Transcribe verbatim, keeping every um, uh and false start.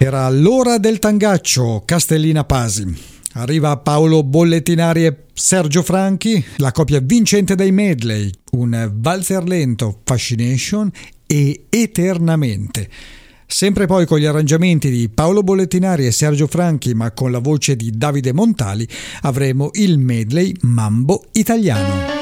Era l'ora del tangaccio, Castellina Pasi. Arriva Paolo Bollettinari e Sergio Franchi, la coppia vincente dei medley, un valzer lento, Fascination e Eternamente. Sempre poi con gli arrangiamenti di Paolo Bollettinari e Sergio Franchi, ma con la voce di Davide Montali, avremo il medley Mambo Italiano.